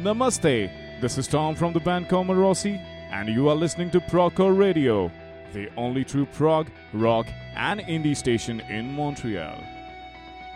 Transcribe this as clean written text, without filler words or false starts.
Namaste, this is Tom from the band Comoros, and you are listening to Progcore Radio, the only true prog, rock, and indie station in Montreal.